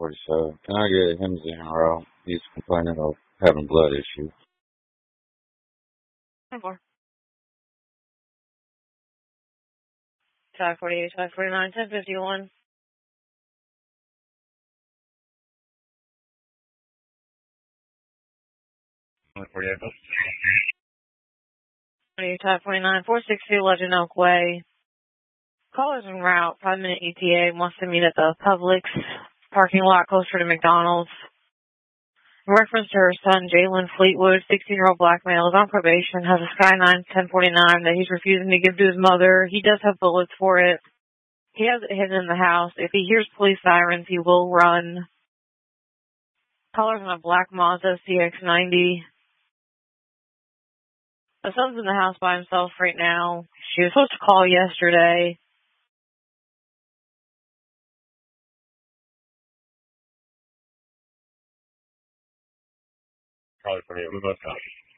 1047. Can I get him Zenro? He's complaining of having blood issues. 10-4. 548, 549, 1051. 148. 549, 460 Legend Oak Way. Caller's en route, 5-minute ETA, wants to meet at the Publix parking lot closer to McDonald's. In reference to her son, Jalen Fleetwood, 16-year-old black male, is on probation, has a Skyline 1049 that he's refusing to give to his mother. He does have bullets for it. He has it hidden in the house. If he hears police sirens, he will run. Caller's on a black Mazda CX-90. The son's in the house by himself right now. She was supposed to call yesterday. Probably 48. We both copy.